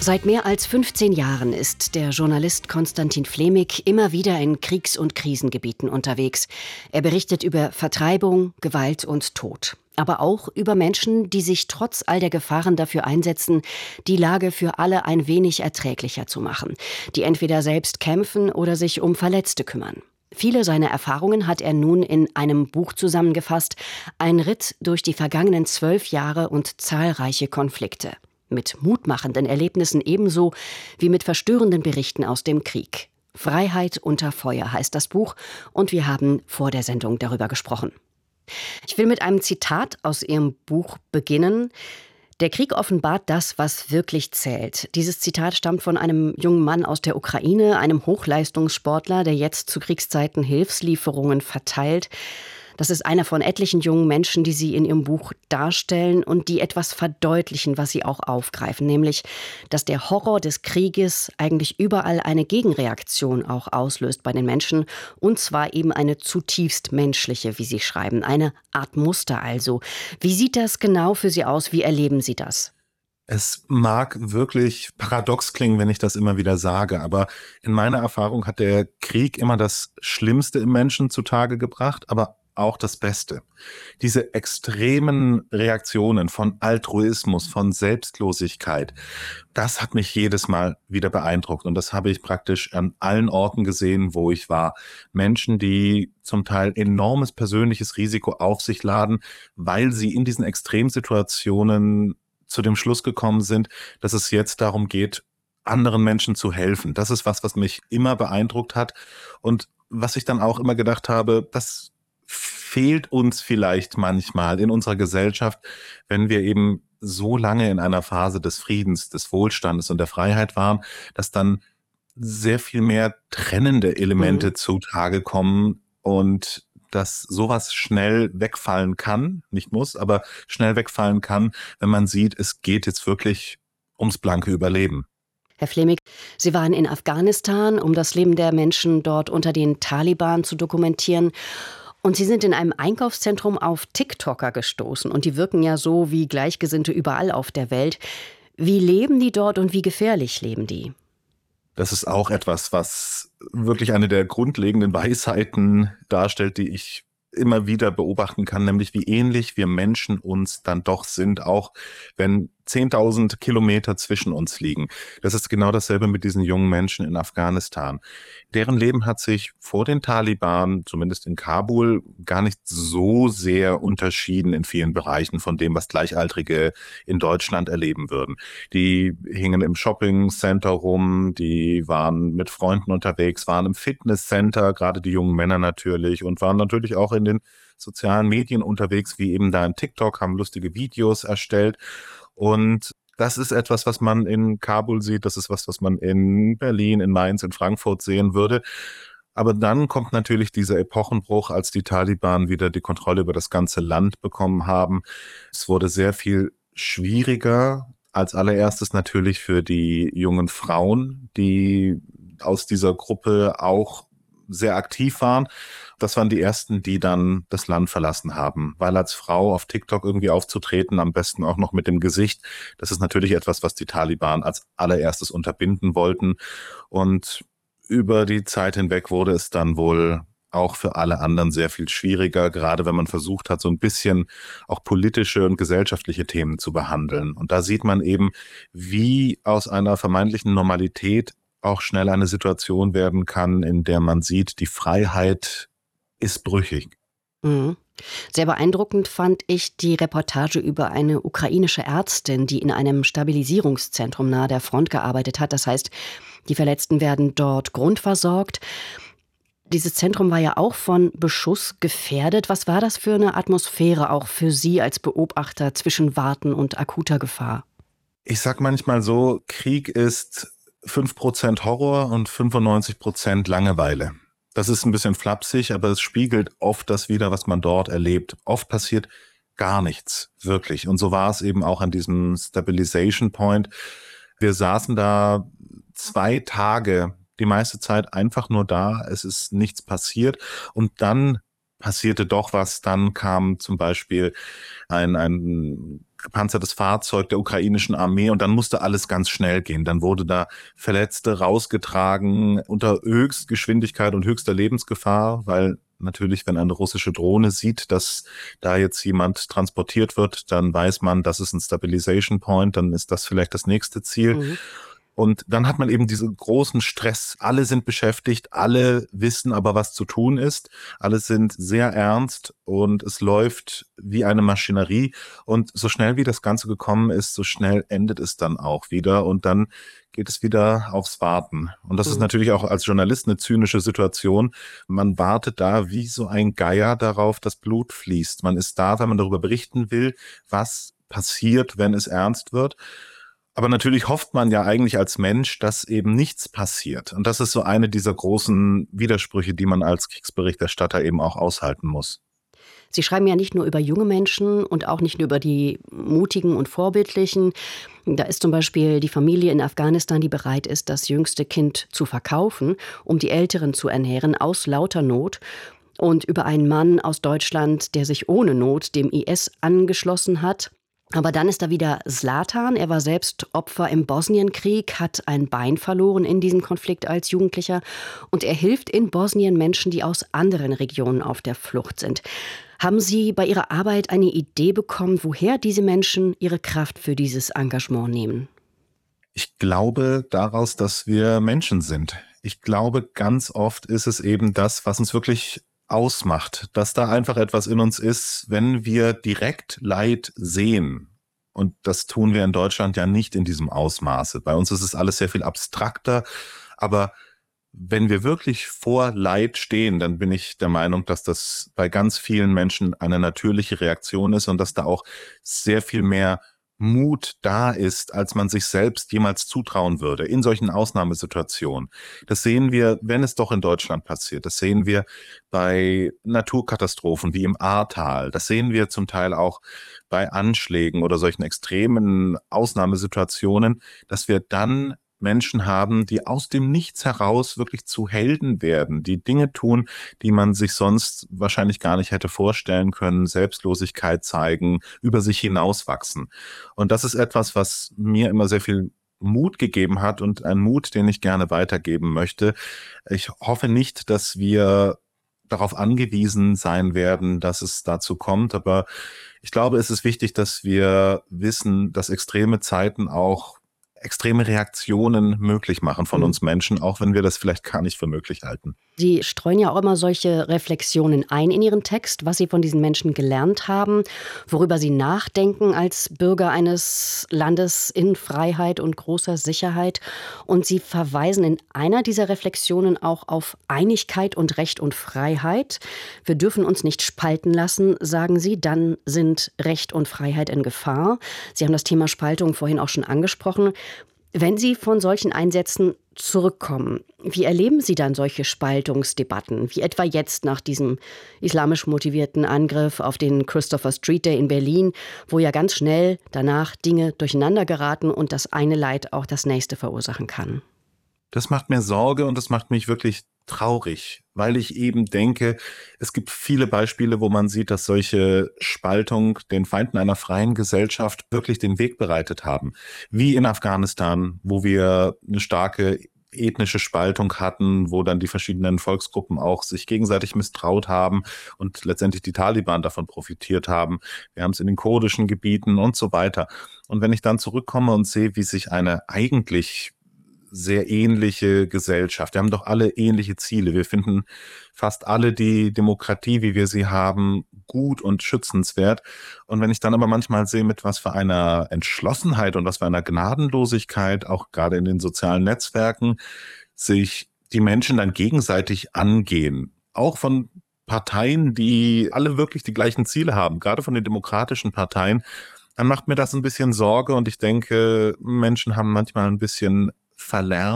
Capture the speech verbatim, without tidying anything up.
Seit mehr als fünfzehn Jahren ist der Journalist Konstantin Flämig immer wieder in Kriegs- und Krisengebieten unterwegs. Er berichtet über Vertreibung, Gewalt und Tod. Aber auch über Menschen, die sich trotz all der Gefahren dafür einsetzen, die Lage für alle ein wenig erträglicher zu machen, die entweder selbst kämpfen oder sich um Verletzte kümmern. Viele seiner Erfahrungen hat er nun in einem Buch zusammengefasst, ein Ritt durch die vergangenen zwölf Jahre und zahlreiche Konflikte. Mit mutmachenden Erlebnissen ebenso wie mit verstörenden Berichten aus dem Krieg. Freiheit unter Feuer heißt das Buch und wir haben vor der Sendung darüber gesprochen. Ich will mit einem Zitat aus Ihrem Buch beginnen. Der Krieg offenbart das, was wirklich zählt. Dieses Zitat stammt von einem jungen Mann aus der Ukraine, einem Hochleistungssportler, der jetzt zu Kriegszeiten Hilfslieferungen verteilt. Das ist einer von etlichen jungen Menschen, die Sie in Ihrem Buch darstellen und die etwas verdeutlichen, was Sie auch aufgreifen, nämlich, dass der Horror des Krieges eigentlich überall eine Gegenreaktion auch auslöst bei den Menschen, und zwar eben eine zutiefst menschliche, wie Sie schreiben, eine Art Muster also. Wie sieht das genau für Sie aus? Wie erleben Sie das? Es mag wirklich paradox klingen, wenn ich das immer wieder sage, aber in meiner Erfahrung hat der Krieg immer das Schlimmste im Menschen zutage gebracht, aber auch das Beste. Diese extremen Reaktionen von Altruismus, von Selbstlosigkeit, das hat mich jedes Mal wieder beeindruckt. Und das habe ich praktisch an allen Orten gesehen, wo ich war. Menschen, die zum Teil enormes persönliches Risiko auf sich laden, weil sie in diesen Extremsituationen zu dem Schluss gekommen sind, dass es jetzt darum geht, anderen Menschen zu helfen. Das ist was, was mich immer beeindruckt hat. Und was ich dann auch immer gedacht habe, das fehlt uns vielleicht manchmal in unserer Gesellschaft, wenn wir eben so lange in einer Phase des Friedens, des Wohlstandes und der Freiheit waren, dass dann sehr viel mehr trennende Elemente mhm. zutage kommen und dass sowas schnell wegfallen kann, nicht muss, aber schnell wegfallen kann, wenn man sieht, es geht jetzt wirklich ums blanke Überleben. Herr Flämig, Sie waren in Afghanistan, um das Leben der Menschen dort unter den Taliban zu dokumentieren. Und Sie sind in einem Einkaufszentrum auf TikToker gestoßen. Und die wirken ja so wie Gleichgesinnte überall auf der Welt. Wie leben die dort und wie gefährlich leben die? Das ist auch etwas, was wirklich eine der grundlegenden Weisheiten darstellt, die ich immer wieder beobachten kann, nämlich wie ähnlich wir Menschen uns dann doch sind, auch wenn zehntausend Kilometer zwischen uns liegen. Das ist genau dasselbe mit diesen jungen Menschen in Afghanistan. Deren Leben hat sich vor den Taliban, zumindest in Kabul, gar nicht so sehr unterschieden in vielen Bereichen von dem, was Gleichaltrige in Deutschland erleben würden. Die hingen im Shoppingcenter rum, die waren mit Freunden unterwegs, waren im Fitnesscenter, gerade die jungen Männer natürlich, und waren natürlich auch in den sozialen Medien unterwegs, wie eben da in TikTok, haben lustige Videos erstellt. Und das ist etwas, was man in Kabul sieht, das ist was, was man in Berlin, in Mainz, in Frankfurt sehen würde. Aber dann kommt natürlich dieser Epochenbruch, als die Taliban wieder die Kontrolle über das ganze Land bekommen haben. Es wurde sehr viel schwieriger, als allererstes natürlich für die jungen Frauen, die aus dieser Gruppe auch sehr aktiv waren. Das waren die ersten, die dann das Land verlassen haben, weil als Frau auf TikTok irgendwie aufzutreten, am besten auch noch mit dem Gesicht, das ist natürlich etwas, was die Taliban als allererstes unterbinden wollten. Und über die Zeit hinweg wurde es dann wohl auch für alle anderen sehr viel schwieriger, gerade wenn man versucht hat, so ein bisschen auch politische und gesellschaftliche Themen zu behandeln. Und da sieht man eben, wie aus einer vermeintlichen Normalität auch schnell eine Situation werden kann, in der man sieht, die Freiheit ist brüchig. Mhm. Sehr beeindruckend fand ich die Reportage über eine ukrainische Ärztin, die in einem Stabilisierungszentrum nahe der Front gearbeitet hat. Das heißt, die Verletzten werden dort grundversorgt. Dieses Zentrum war ja auch von Beschuss gefährdet. Was war das für eine Atmosphäre auch für Sie als Beobachter zwischen Warten und akuter Gefahr? Ich sag manchmal so, Krieg ist fünf Prozent Horror und fünfundneunzig Prozent Langeweile. Das ist ein bisschen flapsig, aber es spiegelt oft das wider, was man dort erlebt. Oft passiert gar nichts, wirklich. Und so war es eben auch an diesem Stabilization Point. Wir saßen da zwei Tage, die meiste Zeit einfach nur da. Es ist nichts passiert. Und dann passierte doch was. Dann kam zum Beispiel ein, ein gepanzertes Fahrzeug der ukrainischen Armee und dann musste alles ganz schnell gehen. Dann wurde da Verletzte rausgetragen unter Höchstgeschwindigkeit und höchster Lebensgefahr, weil natürlich, wenn eine russische Drohne sieht, dass da jetzt jemand transportiert wird, dann weiß man, das ist ein Stabilization Point, dann ist das vielleicht das nächste Ziel. Mhm. Und dann hat man eben diesen großen Stress. Alle sind beschäftigt, alle wissen aber, was zu tun ist. Alle sind sehr ernst und es läuft wie eine Maschinerie. Und so schnell wie das Ganze gekommen ist, so schnell endet es dann auch wieder. Und dann geht es wieder aufs Warten. Und das Mhm. ist natürlich auch als Journalist eine zynische Situation. Man wartet da wie so ein Geier darauf, dass Blut fließt. Man ist da, weil man darüber berichten will, was passiert, wenn es ernst wird. Aber natürlich hofft man ja eigentlich als Mensch, dass eben nichts passiert. Und das ist so eine dieser großen Widersprüche, die man als Kriegsberichterstatter eben auch aushalten muss. Sie schreiben ja nicht nur über junge Menschen und auch nicht nur über die mutigen und vorbildlichen. Da ist zum Beispiel die Familie in Afghanistan, die bereit ist, das jüngste Kind zu verkaufen, um die Älteren zu ernähren, aus lauter Not. Und über einen Mann aus Deutschland, der sich ohne Not dem I S angeschlossen hat. Aber dann ist da wieder Zlatan. Er war selbst Opfer im Bosnienkrieg, hat ein Bein verloren in diesem Konflikt als Jugendlicher. Und er hilft in Bosnien Menschen, die aus anderen Regionen auf der Flucht sind. Haben Sie bei Ihrer Arbeit eine Idee bekommen, woher diese Menschen ihre Kraft für dieses Engagement nehmen? Ich glaube daraus, dass wir Menschen sind. Ich glaube, ganz oft ist es eben das, was uns wirklich ausmacht, dass da einfach etwas in uns ist, wenn wir direkt Leid sehen. Und das tun wir in Deutschland ja nicht in diesem Ausmaße. Bei uns ist es alles sehr viel abstrakter. Aber wenn wir wirklich vor Leid stehen, dann bin ich der Meinung, dass das bei ganz vielen Menschen eine natürliche Reaktion ist und dass da auch sehr viel mehr Mut da ist, als man sich selbst jemals zutrauen würde in solchen Ausnahmesituationen. Das sehen wir, wenn es doch in Deutschland passiert. Das sehen wir bei Naturkatastrophen wie im Ahrtal. Das sehen wir zum Teil auch bei Anschlägen oder solchen extremen Ausnahmesituationen, dass wir dann Menschen haben, die aus dem Nichts heraus wirklich zu Helden werden, die Dinge tun, die man sich sonst wahrscheinlich gar nicht hätte vorstellen können, Selbstlosigkeit zeigen, über sich hinauswachsen. Und das ist etwas, was mir immer sehr viel Mut gegeben hat und ein Mut, den ich gerne weitergeben möchte. Ich hoffe nicht, dass wir darauf angewiesen sein werden, dass es dazu kommt, aber ich glaube, es ist wichtig, dass wir wissen, dass extreme Zeiten auch extreme Reaktionen möglich machen von uns Menschen, auch wenn wir das vielleicht gar nicht für möglich halten. Sie streuen ja auch immer solche Reflexionen ein in Ihren Text, was Sie von diesen Menschen gelernt haben, worüber Sie nachdenken als Bürger eines Landes in Freiheit und großer Sicherheit. Und Sie verweisen in einer dieser Reflexionen auch auf Einigkeit und Recht und Freiheit. Wir dürfen uns nicht spalten lassen, sagen Sie, dann sind Recht und Freiheit in Gefahr. Sie haben das Thema Spaltung vorhin auch schon angesprochen. Wenn Sie von solchen Einsätzen zurückkommen, wie erleben Sie dann solche Spaltungsdebatten, wie etwa jetzt nach diesem islamisch motivierten Angriff auf den Christopher Street Day in Berlin, wo ja ganz schnell danach Dinge durcheinander geraten und das eine Leid auch das nächste verursachen kann? Das macht mir Sorge und das macht mich wirklich traurig, weil ich eben denke, es gibt viele Beispiele, wo man sieht, dass solche Spaltung den Feinden einer freien Gesellschaft wirklich den Weg bereitet haben. Wie in Afghanistan, wo wir eine starke ethnische Spaltung hatten, wo dann die verschiedenen Volksgruppen auch sich gegenseitig misstraut haben und letztendlich die Taliban davon profitiert haben. Wir haben es in den kurdischen Gebieten und so weiter. Und wenn ich dann zurückkomme und sehe, wie sich eine eigentlich sehr ähnliche Gesellschaft. Wir haben doch alle ähnliche Ziele. Wir finden fast alle die Demokratie, wie wir sie haben, gut und schützenswert. Und wenn ich dann aber manchmal sehe, mit was für einer Entschlossenheit und was für einer Gnadenlosigkeit, auch gerade in den sozialen Netzwerken, sich die Menschen dann gegenseitig angehen, auch von Parteien, die alle wirklich die gleichen Ziele haben, gerade von den demokratischen Parteien, dann macht mir das ein bisschen Sorge und ich denke, Menschen haben manchmal ein bisschen verlernt,